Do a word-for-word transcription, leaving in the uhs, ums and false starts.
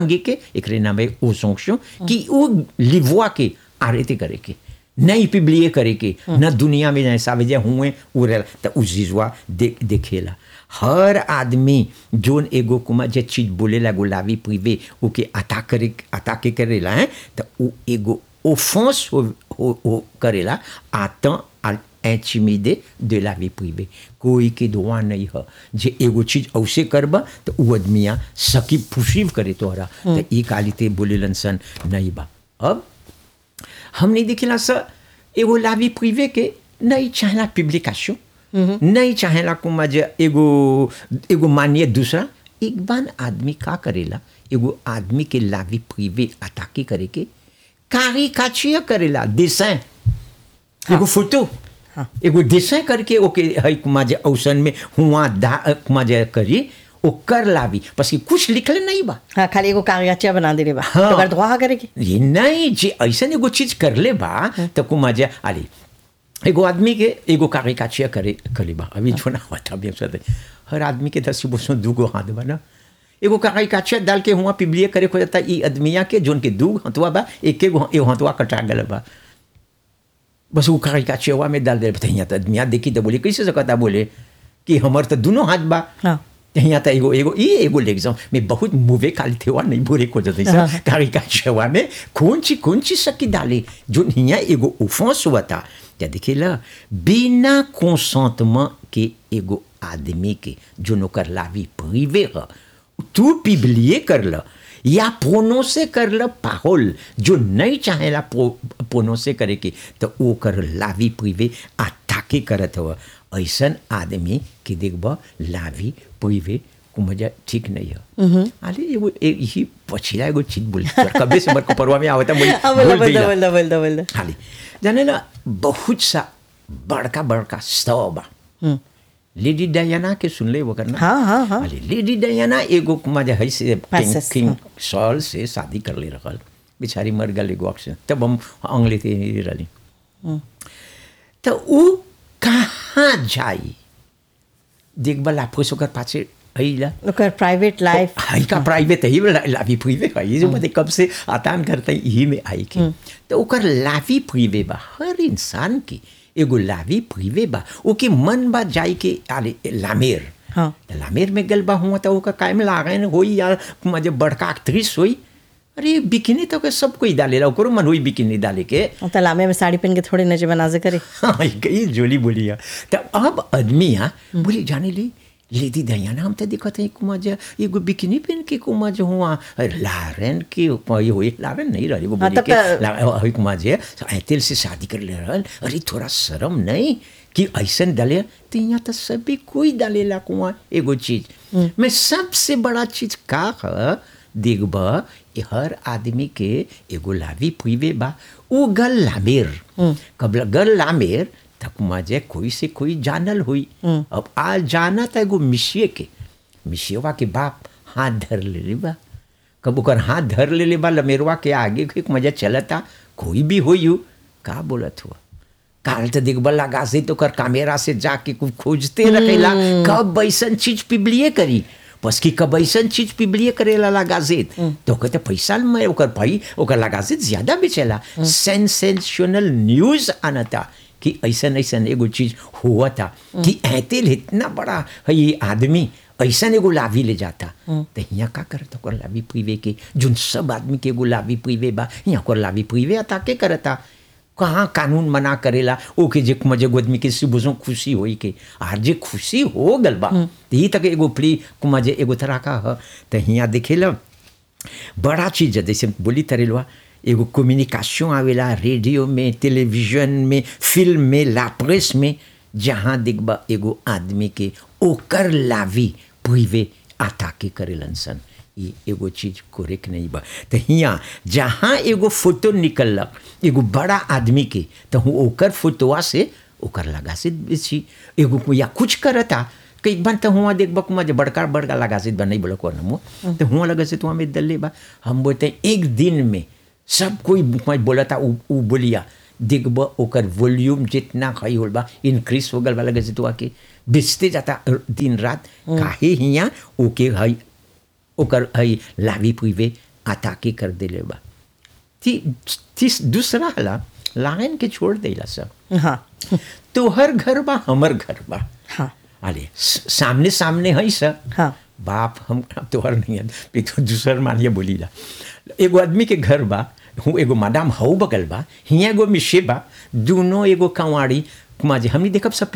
के एकरे नाम है ओ संक्शन कि वो लिववा के आरते करे के नहीं पिबलिए करे के न दुनिया में ऐसा वजह हुए उरे तो उस चीजवा देख देखेला हर आदमी जोन एगो कुमा जे चीज बोलेला गुलाबी प्रिवे ओके अटैक करे अटैक करेला है तो वो एगो offense हो, हो, हो करेला atteint intimidé de la vie privée कोई के droit नहीं है जे एगो चीज ऐसे करबा तो वो आदमिया सकी पुशीव करे तोहरा तो ई कालिते बोलेलन सन नहीं बा अब हमने देखला स एगो la vie privée के नहीं चाहला पब्लिकेशन नहीं चाहेला कुमा जे एगो एगो मानिए दूसरा एक बार आदमी का करेला एगो आदमी के la vie privée अटैक करे के caricature करेला dessin एगो फोटो एगो dessin करके ओके है कुमा जे औसन में हुआ दा कुमा जे करी ओ कर लावी बस कि कुछ लिखले नहीं बा हाँ खाली एगो कागजाचिया बना दे रे बा तो कर दुआ करे के ये नहीं जे ऐसन एगो चीज कर ले बा तो कुमा जे अरे एगो आदमी के एगो caricature करे करे बा अभी जो ना होता भी सब हर आदमी के दस बोसो दूगो हाथ बा ना एगो caricature डाल के हुआ पिबलिए करे को जाता ई आदमिया के जोन के दू हथवा बा एक एगो ए हथवा कटा गल बा बस वो caricature में डाल दे बताइए तो आदमिया देखी तो बोले कैसे सकता बोले कि हमर तो दोनों हाथ बा हाँ यहाँ तो एगो एगो ये एगो लेग्जाम में बहुत मुवे काल थे हुआ नहीं बोरे को जाते सा caricature में कौन ची कौन ची सकी डाले जो यहाँ एगो offense हुआ था क्या देखिए ला बिना consentement के एगो आदमी के जो नौकर लावी प्रिवे है तू पिबलिए कर ल या प्रोनोंसे कर ल पाहोल जो नहीं चाहेला प्रोनोंसे करे के तो वो कर लावी प्रिवे अटैक करत हो ऐसन आदमी के देखब लावी प्रिवे को मजा ठीक नहीं है अरे एगो यही पछिला एगो चीज बोल कबे से मर को परवा में आवता बोल बोल बोल बोल बोल खाली जाने ना बहुत सा बड़का बड़का स्तव लेडी डायना के सुन ले वो करना हाँ हाँ हाँ अरे लेडी डायना एगो मजा है से किंग किंग सॉल से शादी कर ले रखल बेचारी मर गल एगो ऑप्शन तब हम अंग्ले थे रही तो वो कहाँ जाई देखबा लाफो सोकर पाछे आइला ओकर प्राइवेट लाइफ हाई का प्राइवेट है लावी प्रिवे है ये जो मतलब कब से आतान करते यही में आई के तो ओकर लावी प्रिवे बा हर इंसान की एगो लावी प्रिवे बा ओके मन बा जाई के आले लामेर हाँ लामेर में गल बा हुआ तो ओका कायम लागन होई या मजे बड़का एक्ट्रेस होई अरे बिकिनी तो के सब कोई डालेला ओकरो मन होई बिकिनी डाले के तो लामे में साड़ी पहन के थोड़ी नजे बनाजे करे हाँ ये जोली बोलिया तो अब आदमी आ बोली जाने ली लेडी डायना हम तो देखत है कुमार एगो बिकिनी पहन के कुमार जो हुआ लारेन के ये हुई लारेन नहीं रही वो बोली के कुमार जे ऐतिल से शादी कर ले रहल अरे थोड़ा शर्म नहीं कि ऐसन डाले तो यहाँ तो सभी कोई डालेला कुमार एगो चीज मैं सबसे बड़ा चीज का है देखब हर आदमी के एगो लावी प्रिवे बा वो गल लामेर कब गल लामेर तक मजे कोई से कोई जानल हुई अब आज जाना था एगो मिशिए के मिशियवा के बाप हाथ धर ले ले बा कब ओकर हाथ धर ले ले बा लमेरवा के आगे के मजा चलता कोई भी हो यू का बोलत हुआ काल तो देखबा लगा से तो कर कैमरा से जाके कुछ खोजते रखेला कब ऐसन चीज पिबलिए करी बस कि कब ऐसन चीज पिबलिए करेला लगाजेत तो कहते पैसा में ओकर भाई ओकर लगाजेत ज्यादा बेचेला सेंसेशनल न्यूज आनता कि ऐसन ऐसन एगो चीज हुआ था कि ऐतिल इतना बड़ा है ये आदमी ऐसन एगो लावी ले जाता तो यहाँ का करता ओकर लावी प्रिवे के जोन सब आदमी के एगो लावी प्रिवे बा यहाँ ओकर लावी प्रिवे आता के करता कहाँ कानून मना करेला ओके जे मजे आदमी के सुबह खुशी होई के आर जे खुशी हो गल बा तो ही तक एगो प्ली कुमाजे एगो तरह का है तो यहाँ देखेला बड़ा चीज जैसे बोली तरेलवा एगो कम्युनिकेशन आवेला रेडियो में टेलीविजन में फिल्म में ला प्रेस में जहाँ देखबा एगो आदमी के ओकर लावी प्रिवे अटैक करेलन सन ये एगो चीज कोरेक नहीं बा तो हियाँ जहाँ एगो फोटो निकलक एगो बड़ा आदमी के तो हूँ ओकर फोटोआ से ओकर लगा से बेची एगो या कुछ करता कई बार तो हुआ देखबा कुमा जो बड़का बड़का लगा से नहीं बोला को नमो तो हुआ लगा से तो हमें दल ले बा हम बोलते एक दिन में सब कोई बोला था उ बोलिया देखब ओकर वॉल्यूम जितना खई होल बा इंक्रीज हो गल वाला गजे तो आके बेचते जाता दिन रात काहे हिया ओके हई ओकर हई लावी प्रिवे आताकी कर दिले बा ती तीस दूसरा हला लाइन के छोड़ देला सब हाँ तोहर घर बा हमर घर बा हाँ अरे सामने सामने है सर हाँ बाप हम तोहर नहीं है फिर तो दूसर मानिए बोली ला एगो आदमी के घर बा हूँ एगो मादाम हऊ बगल बा हियाँ एगो मिशे बा दोनों एगो कवाड़ी कुमार जी हमने देखब सब